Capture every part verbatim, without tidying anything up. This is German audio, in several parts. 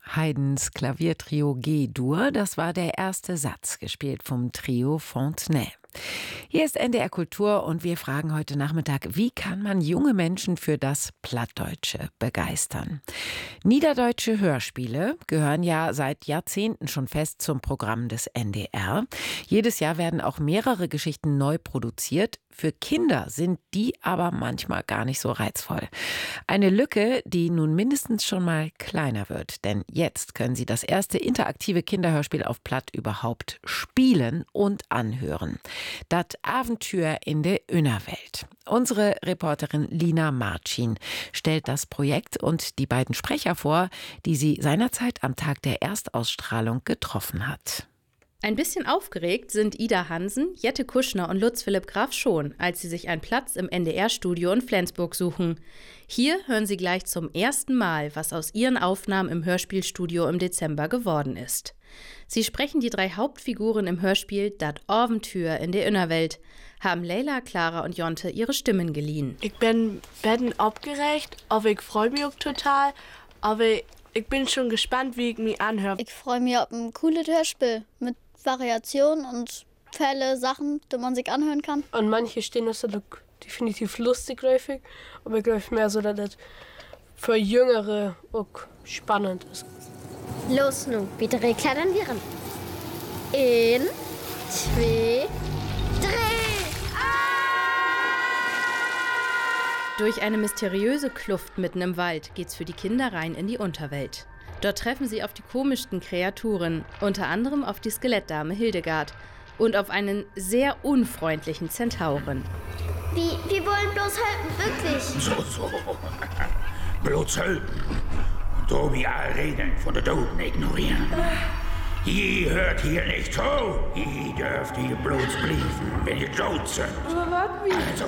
Haydns Klaviertrio G-Dur, das war der erste Satz, gespielt vom Trio Fontenay. Hier ist N D R Kultur und wir fragen heute Nachmittag, wie kann man junge Menschen für das Plattdeutsche begeistern? Niederdeutsche Hörspiele gehören ja seit Jahrzehnten schon fest zum Programm des N D R. Jedes Jahr werden auch mehrere Geschichten neu produziert. Für Kinder sind die aber manchmal gar nicht so reizvoll. Eine Lücke, die nun mindestens schon mal kleiner wird. Denn jetzt können Sie das erste interaktive Kinderhörspiel auf Platt überhaupt spielen und anhören. Dat Aventür in der Innerwelt. Unsere Reporterin Lina Marcin stellt das Projekt und die beiden Sprecher vor, die sie seinerzeit am Tag der Erstausstrahlung getroffen hat. Ein bisschen aufgeregt sind Ida Hansen, Jette Kuschner und Lutz Philipp Graf schon, als sie sich einen Platz im N D R-Studio in Flensburg suchen. Hier hören sie gleich zum ersten Mal, was aus ihren Aufnahmen im Hörspielstudio im Dezember geworden ist. Sie sprechen die drei Hauptfiguren im Hörspiel Dat Aventür in der Innerwelt, haben Leila, Clara und Jonte ihre Stimmen geliehen. Ich bin, bin aufgeregt, aber ich freue mich auch total, aber ich bin schon gespannt, wie ich mich anhöre. Ich freue mich auf ein cooles Hörspiel mit Variationen und Fälle, Sachen, die man sich anhören kann. Und manche stehen das definitiv lustig, häufig, aber ich glaube mehr so, dass das für Jüngere auch spannend ist. Los nun, bitte klettern wir ran. In, zwei, drei. Durch eine mysteriöse Kluft mitten im Wald geht's für die Kinder rein in die Unterwelt. Dort treffen sie auf die komischsten Kreaturen, unter anderem auf die Skelettdame Hildegard und auf einen sehr unfreundlichen Zentauren. Wie, wir wollen bloß helfen, wirklich. So, so. Bloß helfen. Und so wie alle Regeln von der Toten ignorieren. Ihr hört hier nicht zu. Ihr dürft hier bloß blieben, wenn ihr tot sind. Also,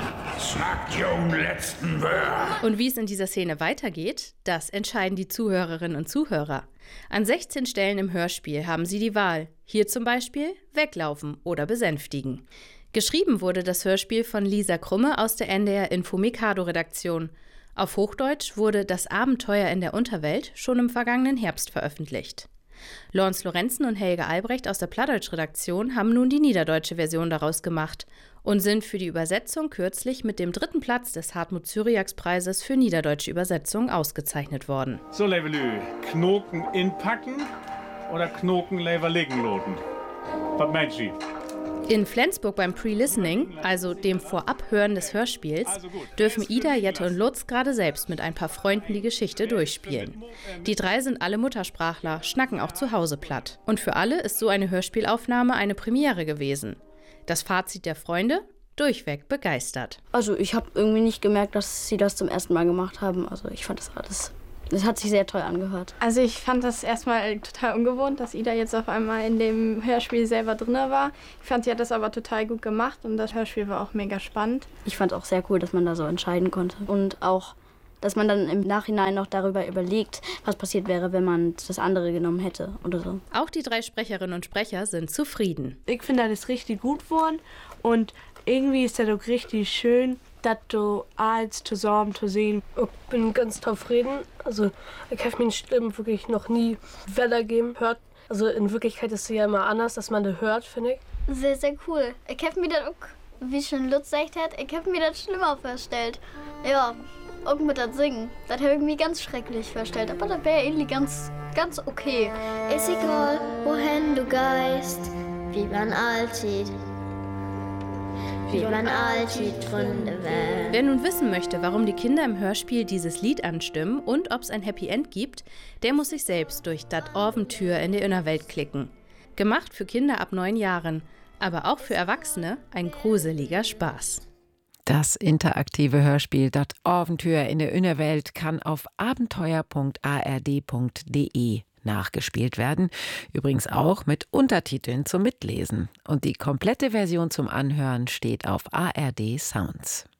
sagt Jon letzten Wörter. Und wie es in dieser Szene weitergeht, das entscheiden die Zuhörerinnen und Zuhörer. An sechzehn Stellen im Hörspiel haben sie die Wahl. Hier zum Beispiel weglaufen oder besänftigen. Geschrieben wurde das Hörspiel von Lisa Krumme aus der N D R Info Mikado Redaktion. Auf Hochdeutsch wurde Das Abenteuer in der Unterwelt schon im vergangenen Herbst veröffentlicht. Lorenz Lorenzen und Helge Albrecht aus der Plattdeutsch-Redaktion haben nun die niederdeutsche Version daraus gemacht und sind für die Übersetzung kürzlich mit dem dritten Platz des Hartmut-Cyriax-Preises für niederdeutsche Übersetzung ausgezeichnet worden. So, Levelü, Knoken inpacken oder Knoken lever liegen loten? Was meinst du? In Flensburg beim Pre-Listening, also dem Vorabhören des Hörspiels, dürfen Ida, Jette und Lutz gerade selbst mit ein paar Freunden die Geschichte durchspielen. Die drei sind alle Muttersprachler, schnacken auch zu Hause platt. Und für alle ist so eine Hörspielaufnahme eine Premiere gewesen. Das Fazit der Freunde? Durchweg begeistert. Also ich habe irgendwie nicht gemerkt, dass sie das zum ersten Mal gemacht haben. Also ich fand das alles... Das hat sich sehr toll angehört. Also ich fand das erstmal total ungewohnt, dass Ida jetzt auf einmal in dem Hörspiel selber drin war. Ich fand, sie hat das aber total gut gemacht und das Hörspiel war auch mega spannend. Ich fand es auch sehr cool, dass man da so entscheiden konnte. Und auch, dass man dann im Nachhinein noch darüber überlegt, was passiert wäre, wenn man das andere genommen hätte oder so. Auch die drei Sprecherinnen und Sprecher sind zufrieden. Ich finde, das ist richtig gut geworden und irgendwie ist das auch richtig schön, das so alles zusammen zu sehen. Ich bin ganz zufrieden. Also ich habe meine Stimme wirklich noch nie wiedergeben hört. Also in Wirklichkeit ist sie ja immer anders, dass man das hört, finde ich. Sehr, sehr cool. Ich habe mir das auch, wie schon Lutz gesagt hat, ich habe mir das schlimmer vorgestellt. Ja, auch mit das Singen. Das habe ich mir ganz schrecklich vorgestellt. Aber das wäre irgendwie ganz, ganz okay. Ist egal, wohin du geist, wie man alltid. Wie man alltid von der Welt. Wer nun wissen möchte, warum die Kinder im Hörspiel dieses Lied anstimmen und ob es ein Happy End gibt, der muss sich selbst durch Dat Aventür in der Innerwelt klicken. Gemacht für Kinder ab neun Jahren, aber auch für Erwachsene ein gruseliger Spaß. Das interaktive Hörspiel Dat Aventür in der Innerwelt kann auf abenteuer punkt a r d punkt d e nachgespielt werden, übrigens auch mit Untertiteln zum Mitlesen. Und die komplette Version zum Anhören steht auf A R D Sounds.